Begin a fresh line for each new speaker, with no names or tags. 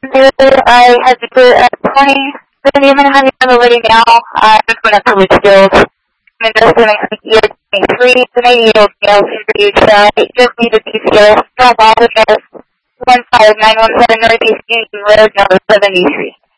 I had to put at 20. The name and honey on the ready now. I just went up to Litchfield. I'm investing in year 23. The 80-year-old male introduced just needed PCO. Don't bother us. 15917 Northeast Union Road, number 73.